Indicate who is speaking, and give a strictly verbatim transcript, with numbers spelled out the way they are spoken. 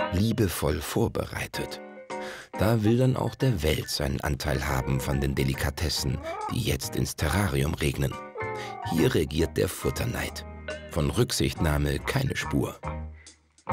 Speaker 1: liebevoll vorbereitet. Da will dann auch der Wels seinen Anteil haben von den Delikatessen, die jetzt ins Terrarium regnen. Hier regiert der Futterneid. Von Rücksichtnahme keine Spur.